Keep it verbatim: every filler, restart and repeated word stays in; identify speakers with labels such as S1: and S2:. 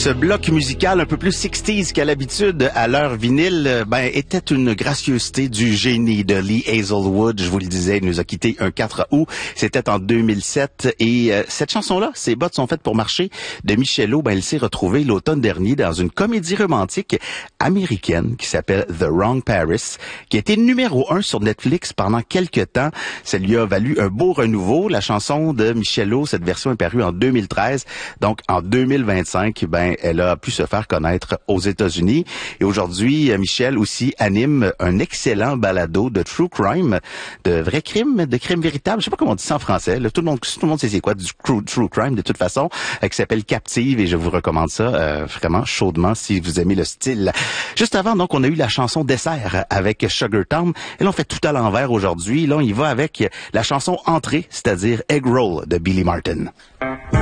S1: Ce bloc musical un peu plus sixties qu'à l'habitude à l'heure vinyle, ben, était une gracieuseté du génie de Lee Hazelwood. Je vous le disais, il nous a quitté un quatre août. C'était en deux mille sept. Et euh, cette chanson-là, Ses bottes sont faites pour marcher, de Michelot, ben, elle s'est retrouvée l'automne dernier dans une comédie romantique américaine qui s'appelle The Wrong Paris, qui a été numéro un sur Netflix pendant quelques temps. Ça lui a valu un beau renouveau. La chanson de Michelot, cette version est parue en deux mille treize. Donc, en deux mille vingt-cinq, ben, elle a pu se faire connaître aux États-Unis. Et aujourd'hui, Michel aussi anime un excellent balado de true crime, de vrais crimes, de crimes véritables. Je sais pas comment on dit ça en français. Là, tout le monde, tout le monde sait c'est quoi du true, true crime de toute façon, euh, qui s'appelle Captive. Et je vous recommande ça euh, vraiment chaudement si vous aimez le style. Juste avant, donc, on a eu la chanson Dessert avec Sugar Town. Et là, on fait tout à l'envers aujourd'hui. Là, on y va avec la chanson Entrée, c'est-à-dire Egg Roll de Billy Martin.